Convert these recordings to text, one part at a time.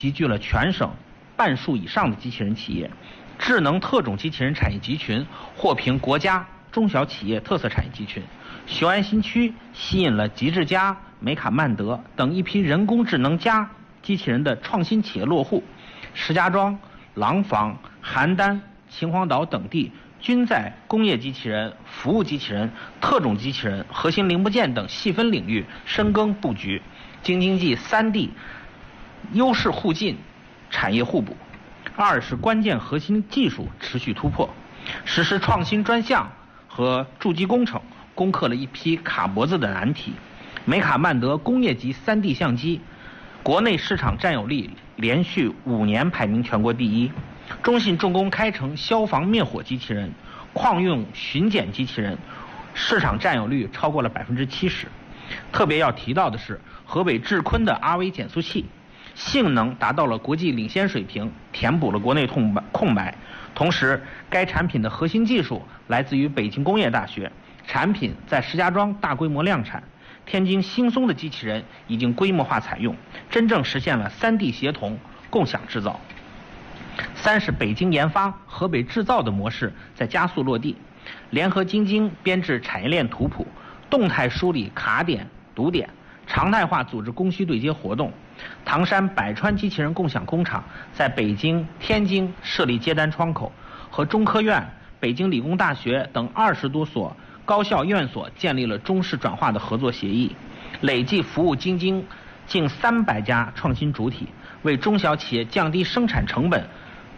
集聚了全省半数以上的机器人企业。智能特种机器人产业集群获评国家中小企业特色产业集群。雄安新区吸引了极致家、美卡曼德等一批人工智能加机器人的创新企业落户。石家庄、廊坊、邯郸、秦皇岛等地均在工业机器人、服务机器人、特种机器人、核心零部件等细分领域深耕布局。京津冀3地优势互进，产业互补。2是关键核心技术持续突破，实施创新专项和筑基工程，攻克了一批卡脖子的难题。美卡曼德工业级3D 相机国内市场占有率连续5年排名全国第一。中信重工开城消防灭火机器人、矿用巡检机器人市场占有率超过了70%。特别要提到的是，河北智坤的 RV 减速器性能达到了国际领先水平，填补了国内空白。同时，该产品的核心技术来自于北京工业大学，产品在石家庄大规模量产。天津兴松的机器人已经规模化采用，真正实现了3D 协同共享制造。3是北京研发、河北制造的模式在加速落地，联合京津编制产业链图谱，动态梳理卡点、堵点，常态化组织供需对接活动。唐山百川机器人共享工厂在北京、天津设立接单窗口，和中科院、北京理工大学等20多所高校院所建立了中式转化的合作协议，累计服务京津近300家创新主体，为中小企业降低生产成本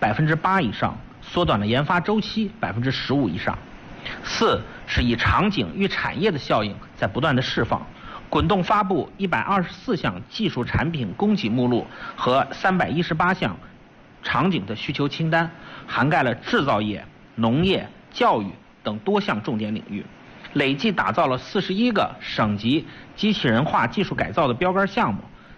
8%以上，缩短了研发周期15%以上。4是以场景与产业的效应在不断的释放，滚动发布124项技术产品供给目录和318项场景的需求清单，涵盖了制造业、农业、教育等多项重点领域，累计打造了41个省级机器人化技术改造的标杆项目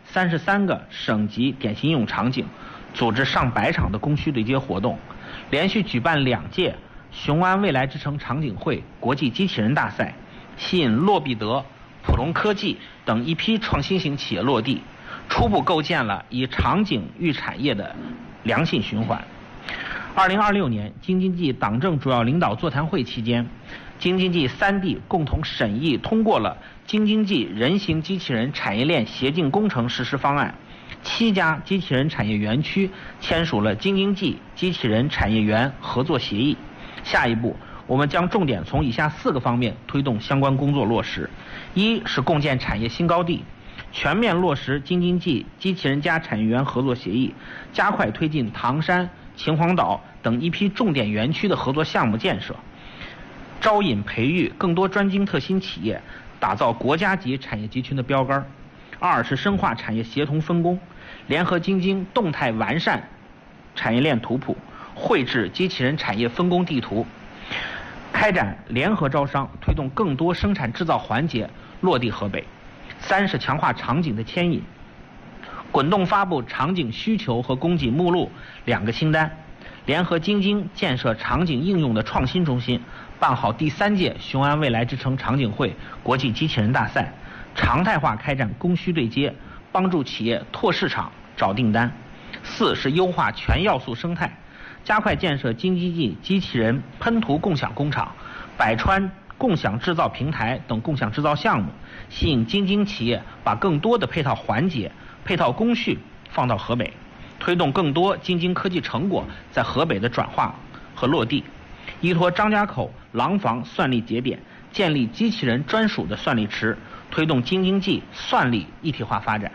，33个省级典型应用场景，组织上百场的供需对接活动，连续举办2届雄安未来之城场景会国际机器人大赛，吸引洛必得、普隆科技等一批创新型企业落地，初步构建了以场景育产业的良性循环。2026年京津冀党政主要领导座谈会期间，京津冀3地共同审议通过了京津冀人形机器人产业链协进工程实施方案，7家机器人产业园区签署了京津冀机器人产业园合作协议。下一步，我们将重点从以下4个方面推动相关工作落实。1是共建产业新高地，全面落实京津冀机器人加产业园合作协议，加快推进唐山、秦皇岛等一批重点园区的合作项目建设，招引培育更多专精特新企业，打造国家级产业集群的标杆。2是深化产业协同分工，联合京津动态完善产业链图谱，绘制机器人产业分工地图，开展联合招商，推动更多生产制造环节落地河北。3是强化场景的牵引，滚动发布场景需求和供给目录2个清单，联合京津建设场景应用的创新中心，办好第3届雄安未来之城场景会国际机器人大赛，常态化开展供需对接，帮助企业拓市场、找订单。4是优化全要素生态，加快建设京津冀机器人喷涂共享工厂、百川共享制造平台等共享制造项目，吸引京津企业把更多的配套环节、配套工序放到河北，推动更多京津科技成果在河北的转化和落地。依托张家口、廊坊算力节点，建立机器人专属的算力池，推动京津冀算力一体化发展。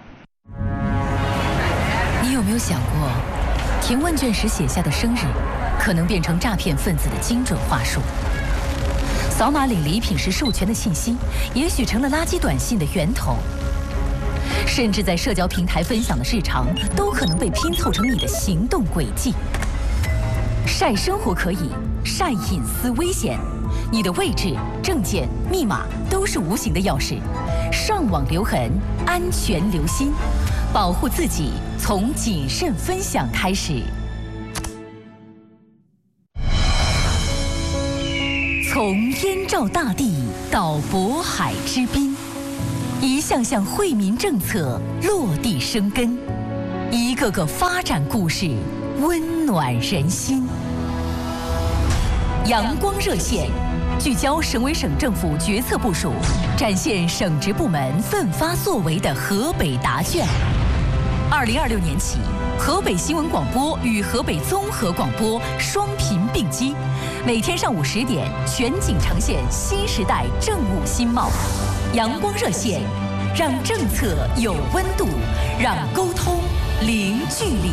你有没有想过，填问卷时写下的生日，可能变成诈骗分子的精准话术？扫码领礼品时授权的信息，也许成了垃圾短信的源头。甚至在社交平台分享的日常，都可能被拼凑成你的行动轨迹。晒生活可以，晒隐私危险。你的位置、证件、密码都是无形的钥匙，上网留痕，安全留心，保护自己从谨慎分享开始。从燕赵大地到渤海之滨，一项项惠民政策落地生根，一个个个发展故事温暖人心。阳光热线，聚焦省委省政府决策部署，展现省直部门奋发作为的河北答卷。2026年起，河北新闻广播与河北综合广播双频并机，每天上午10点全景呈现新时代政务新貌。阳光热线，让政策有温度，让沟通零距离。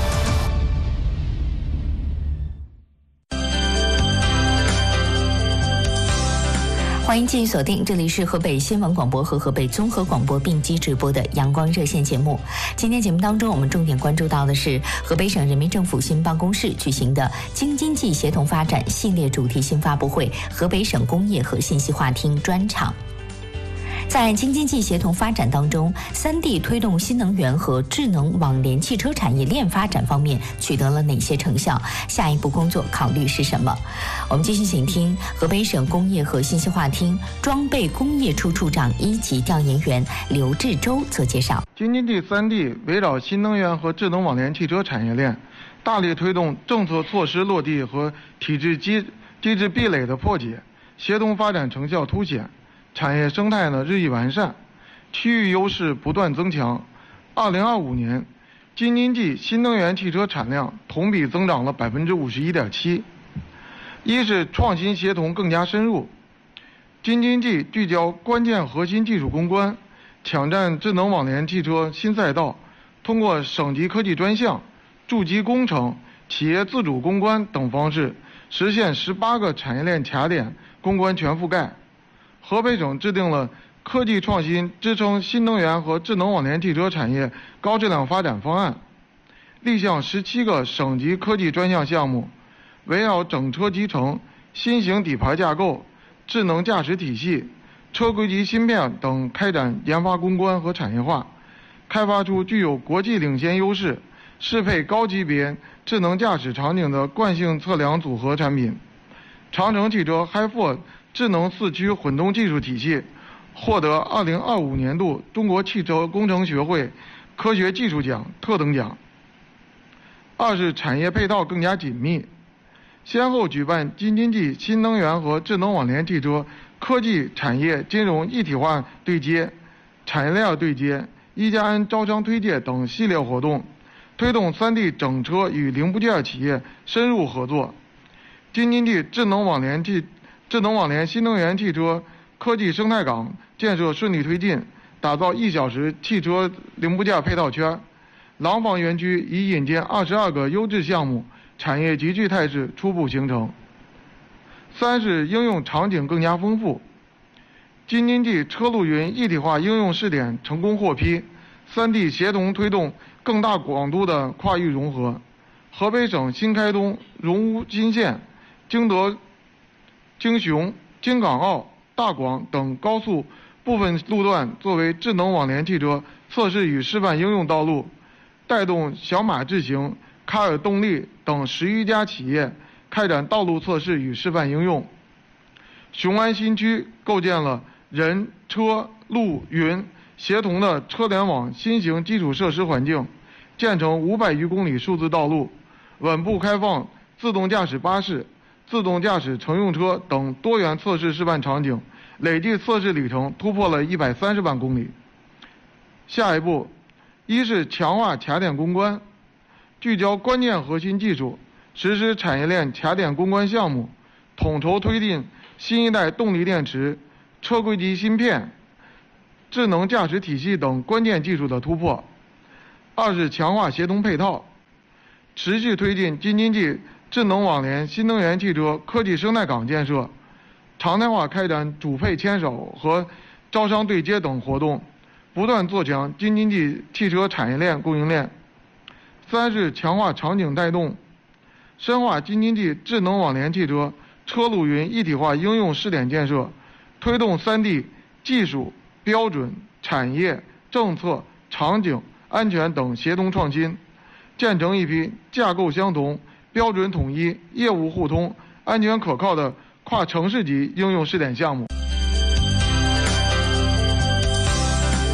欢迎继续锁定，这里是河北新闻广播和河北综合广播并机直播的阳光热线节目。今天节目当中，我们重点关注到的是河北省人民政府新办公室举行的京津冀协同发展系列主题新发布会河北省工业和信息化厅专场。在京津冀协同发展当中，3地推动新能源和智能网联汽车产业链发展方面取得了哪些成效？下一步工作考虑是什么？我们继续请听河北省工业和信息化厅装备工业处处长1级调研员刘志洲做介绍。 京津冀3地围绕新能源和智能网联汽车产业链，大力推动政策措施落地和体制机制壁垒的破解，协同发展成效凸显。产业生态日益完善，区域优势不断增强。2025年，京津冀新能源汽车产量同比增长了51.7%。一是创新协同更加深入，京津冀聚焦关键核心技术攻关，抢占智能网联汽车新赛道，通过省级科技专项、筑基工程、企业自主攻关等方式，实现18个产业链卡点攻关全覆盖。河北省制定了科技创新支撑新能源和智能网联汽车产业高质量发展方案，立项17个省级科技专项项目，围绕整车集成、新型底盘架构、智能驾驶体系、车规级芯片等开展研发攻关和产业化，开发出具有国际领先优势、适配高级别智能驾驶场景的惯性测量组合产品。长城汽车 HiFord 智能4驱混动技术体系获得2025年度中国汽车工程学会科学技术奖特等奖。二是产业配套更加紧密，先后举办京津冀新能源和智能网联汽车科技产业金融一体化对接、产业链对接、1+N 招商推介等系列活动，推动3地整车与零部件企业深入合作。京津冀智能网联新能源汽车科技生态港建设顺利推进，打造1小时汽车零部件配套圈。廊坊园区已引进22个优质项目，产业集聚态势初步形成。三是应用场景更加丰富，京津冀车路云一体化应用试点成功获批，3地协同推动更大广度的跨域融合。河北省新开通荣乌新县、经德、京雄、京港澳、大广等高速部分路段作为智能网联汽车测试与示范应用道路，带动小马智行、卡尔动力等11家企业开展道路测试与示范应用。雄安新区构建了人、车、路、云协同的车联网新型基础设施环境，建成500余公里数字道路，稳步开放自动驾驶巴士、自动驾驶乘用车等多元测试示范场景，累计测试里程突破了130万公里。下一步，一是强化卡点攻关，聚焦关键核心技术，实施产业链卡点攻关项目，统筹推进新一代动力电池、车规级芯片、智能驾驶体系等关键技术的突破。二是强化协同配套，持续推进京津冀智能网联新能源汽车科技生态港建设，常态化开展主配牵手和招商对接等活动，不断做强京津冀汽车产业链供应链。三是强化场景带动，深化京津冀智能网联汽车车路云一体化应用试点建设，推动3地技术、标准、产业、政策、场景、安全等协同创新，建成一批架构相同、标准统一、业务互通、安全可靠的跨城市级应用试点项目。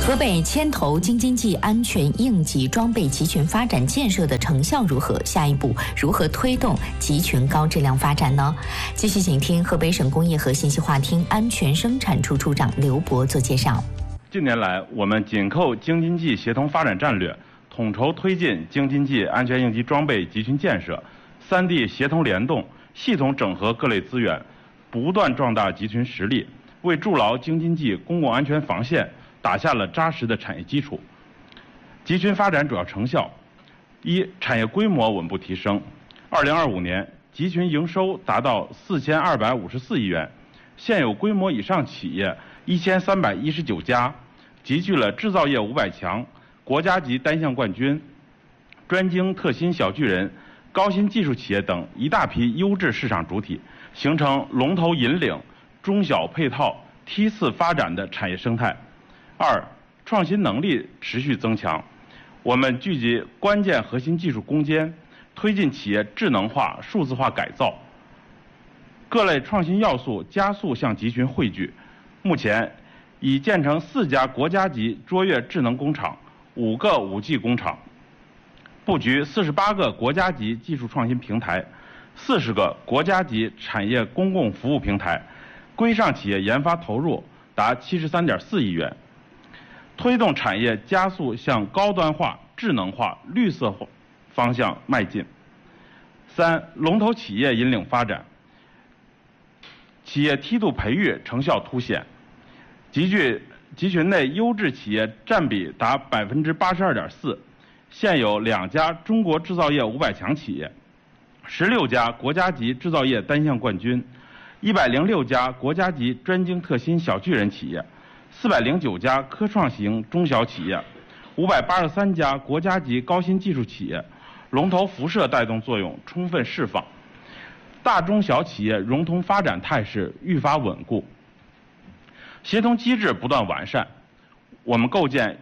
河北牵头京津冀安全应急装备集群发展建设的成效如何？下一步如何推动集群高质量发展呢？继续请听河北省工业和信息化厅安全生产处处长刘博做介绍。 近年来，我们紧扣京津冀协同发展战略，统筹推进京津冀安全应急装备集群建设，3地协同联动，系统整合各类资源，不断壮大集群实力，为筑牢京津冀公共安全防线打下了扎实的产业基础。集群发展主要成效：一、产业规模稳步提升。2025年，集群营收达到4254亿元，现有规模以上企业1319家，集聚了制造业500强、国家级单项冠军、专精特新小巨人、高新技术企业等一大批优质市场主体，形成龙头引领、中小配套、梯次发展的产业生态。二、创新能力持续增强，我们聚集关键核心技术攻坚，推进企业智能化、数字化改造，各类创新要素加速向集群汇聚。目前已建成4家国家级卓越智能工厂、5个5G 工厂，布局48个国家级技术创新平台、40个国家级产业公共服务平台，规上企业研发投入达73.4亿元，推动产业加速向高端化、智能化、绿色化方向迈进。三、龙头企业引领发展，企业梯度培育成效凸显，集群内优质企业占比达82.4%，现有2家中国制造业500强企业，16家国家级制造业单项冠军，106家国家级专精特新小巨人企业，409家科创型中小企业，583家国家级高新技术企业，龙头辐射带动作用充分释放，大中小企业融通发展态势愈发稳固，协同机制不断完善。我们构建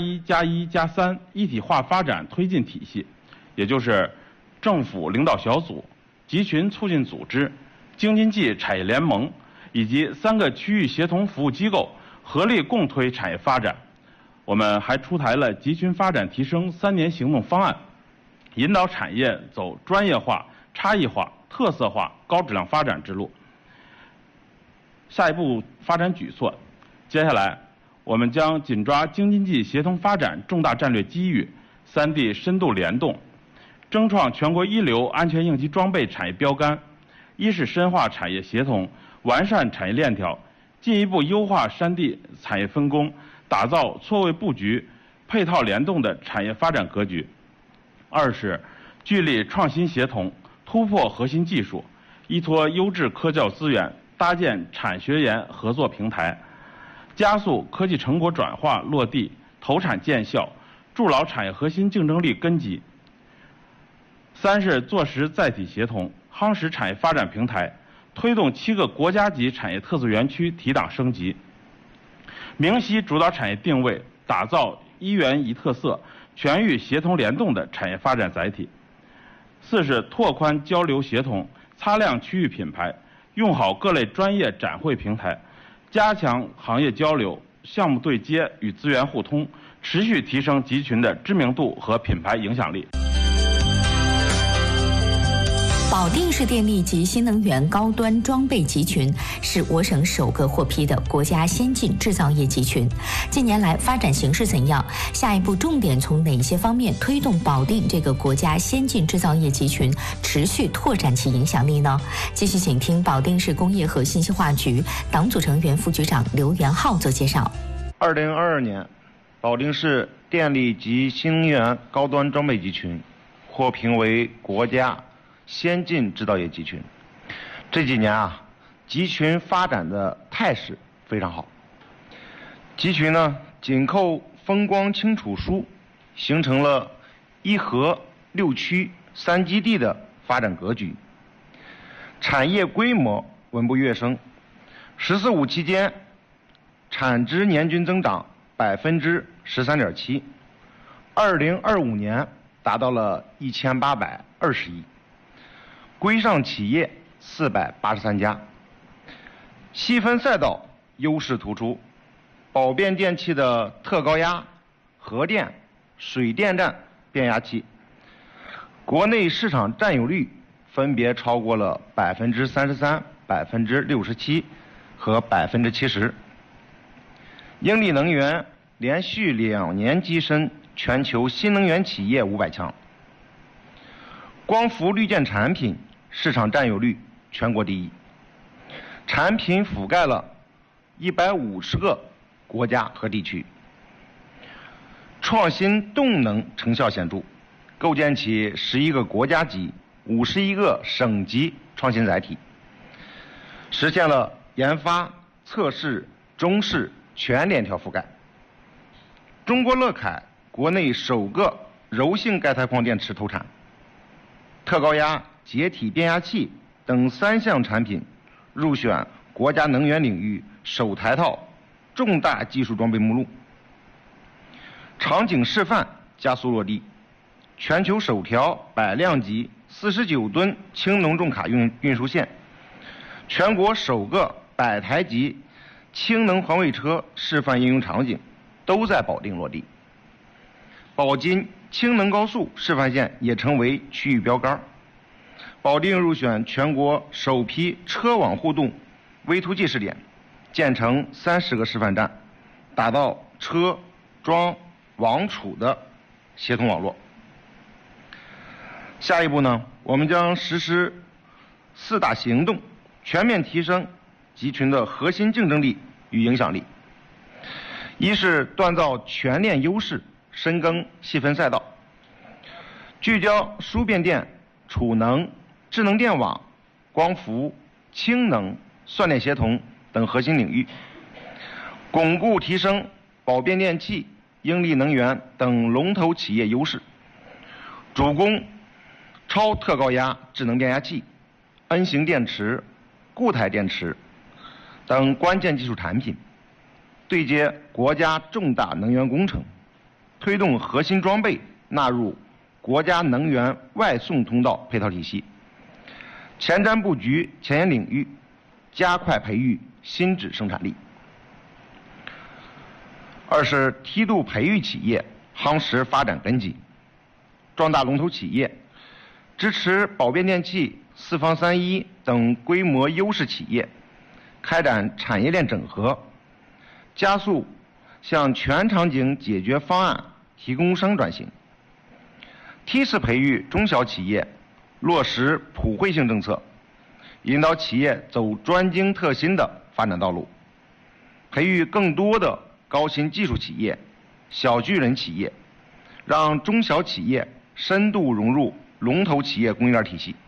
1+1+1+3一体化发展推进体系，也就是政府领导小组、集群促进组织、京津冀产业联盟以及3个区域协同服务机构合力共推产业发展。我们还出台了集群发展提升3年行动方案，引导产业走专业化、差异化、特色化、高质量发展之路。下一步发展举措，接下来我们将紧抓京津冀协同发展重大战略机遇，3地深度联动，争创全国一流安全应急装备产业标杆。一是深化产业协同，完善产业链条，进一步优化3地产业分工，打造错位布局、配套联动的产业发展格局。二是聚力创新协同，突破核心技术，依托优质科教资源，搭建产学研合作平台，加速科技成果转化落地、投产见效，筑牢产业核心竞争力根基。三是做实载体协同，夯实产业发展平台，推动7个国家级产业特色园区提档升级，明晰主导产业定位，打造一元一特色、全域协同联动的产业发展载体。四是拓宽交流协同，擦亮区域品牌，用好各类专业展会平台，加强行业交流、项目对接与资源互通，持续提升集群的知名度和品牌影响力。 保定市电力及新能源高端装备集群是我省首个获批的国家先进制造业集群。近年来发展形势怎样？下一步重点从哪些方面推动保定这个国家先进制造业集群持续拓展其影响力呢？继续请听保定市工业和信息化局党组成员副局长刘元浩做介绍。 2022年，保定市电力及新能源高端装备集群获评为国家先进制造业集群。这几年集群发展的态势非常好。集群紧扣风光清楚枢，形成了1河6区3基地的发展格局，产业规模稳步跃升。“十四五”期间，产值年均增长13.7%， 2025年达到了1820亿。规上企业483家，细分赛道优势突出， 保变电器的特高压、核电、水电站变压器，国内市场占有率分别超过了33%、67%和70%。英利能源连续2年跻身全球新能源企业500强。光伏绿建产品市场占有率全国第一，产品覆盖了150个国家和地区，创新动能成效显著，构建起11个国家级、51个省级创新载体，实现了研发、测试、中试全链条覆盖。中国乐凯国内首个柔性钙钛矿电池投产，特高压解体变压器等3项产品入选国家能源领域首台套重大技术装备目录。场景示范加速落地，全球首条百辆级49吨氢能重卡运输线，全国首个100台级氢能环卫车示范应用场景都在保定落地。保金氢能高速示范线也成为区域标杆。保定入选全国首批车网互动 V2G 试点，建成30个示范站，打造车装网储的协同网络。下一步呢，我们将实施4大行动，全面提升集群的核心竞争力与影响力。一是锻造全链优势，深耕细分赛道，聚焦输变电、储能、智能电网、光伏、氢能、算电协同等核心领域，巩固提升保变电器、英利能源等龙头企业优势，主攻超特高压智能变压器、N 型电池、固态电池等关键技术产品，对接国家重大能源工程，推动核心装备纳入国家能源外送通道配套体系，前瞻布局前沿领域，加快培育新质生产力。二是梯度培育企业，夯实发展根基，壮大龙头企业，支持保变电器、4方3.1等规模优势企业开展产业链整合，加速向全场景解决方案提供商转型。梯次培育中小企业，落实普惠性政策，引导企业走专精特新的发展道路，培育更多的高新技术企业、小巨人企业，让中小企业深度融入龙头企业供应链体系。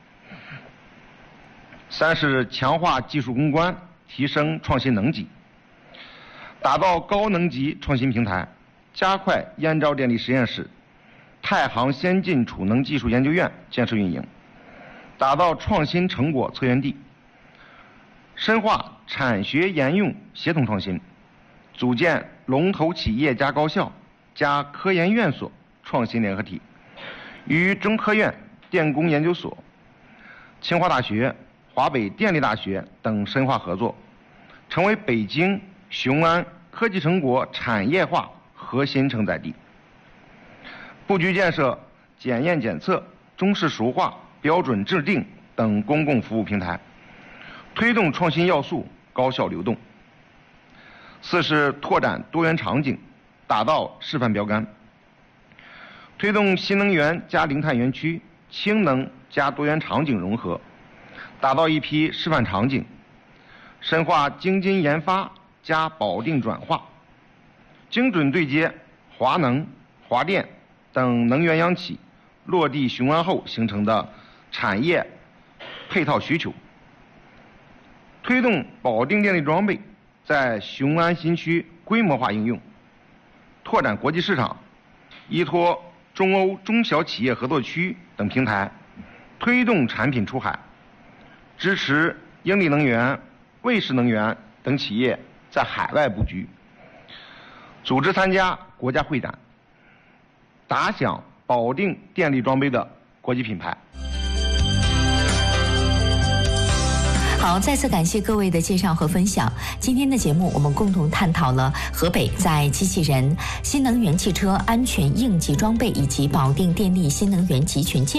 三是强化技术攻关，提升创新能级，打造高能级创新平台，加快燕赵电力实验室、太行先进储能技术研究院建设运营，打造创新成果策源地，深化产学研用协同创新，组建龙头企业加高校加科研院所创新联合体，与中科院电工研究所、清华大学、华北电力大学等深化合作，成为北京、雄安科技成果产业化核心承载地。布局建设检验检测、中试熟化、标准制定等公共服务平台，推动创新要素高效流动。四是拓展多元场景，打造示范标杆，推动新能源加零碳园区、氢能加多元场景融合，打造一批示范场景，深化精金研发加保定转化，精准对接华能、华电等能源央企落地雄安后形成的产业配套需求，推动保定电力装备在雄安新区规模化应用，拓展国际市场，依托中欧中小企业合作区等平台，推动产品出海，支持英利能源、卫士能源等企业在海外布局，组织参加国家会展，打响保定电力装备的国际品牌。 好，再次感谢各位的介绍和分享。今天的节目，我们共同探讨了河北在机器人、新能源汽车安全应急装备以及保定电力新能源集群建